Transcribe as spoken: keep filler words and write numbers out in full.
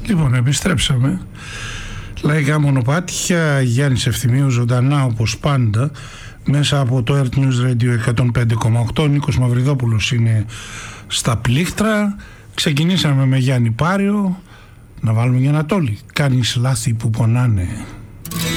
Λοιπόν, επιστρέψαμε. Λαϊκά μονοπάτια, Γιάννης Ευθυμίου, ζωντανά όπως πάντα μέσα από το Earth News Radio εκατόν πέντε κόμμα οκτώ. Νίκος Μαυριδόπουλος είναι στα πλήκτρα. Ξεκινήσαμε με Γιάννη Πάριο. Να βάλουμε για Ανατόλη. Κάνεις λάθη που πονάνε.